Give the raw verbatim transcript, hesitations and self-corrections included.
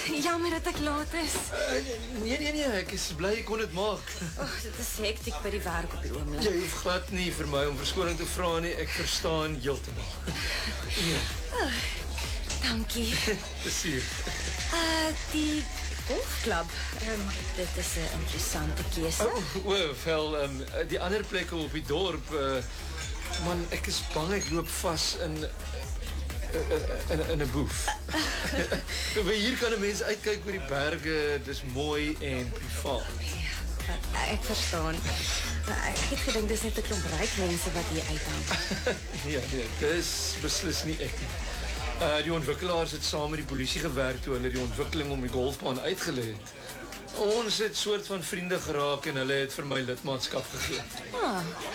Jammer dat ek laat is. Uh, nee, nee, nee, ek is bly ek kon dit maak. Oh, dit is hektiek by die werk op die oomblik. Jy hoef glad nie vir my om verskoning te vra nie, ek verstaan heeltemal. Ja. Oh, dankie. Plesier. Uh, die golfklub, um, dit is 'n interessante keuse. Oh, o, wel, um, die ander plekke op die dorp, uh, man, ek is bang ek loop vas in in in 'n boef. Hier kan 'n mens uitkyk oor die berge, dis mooi en privaat. Ja, ek verstaan. Ek het gedink dis net 'n klomp ryk mense wat hier uithang. Nee, nee, dis beslis nie ek nie. Uh, die ontwikkelaars het saam met die polisie gewerk toe hulle die ontwikkeling om die golfbaan uitgelê het. Ons het soort van vriende geraak en hulle het vir my lidmaatskap gegee. Ah,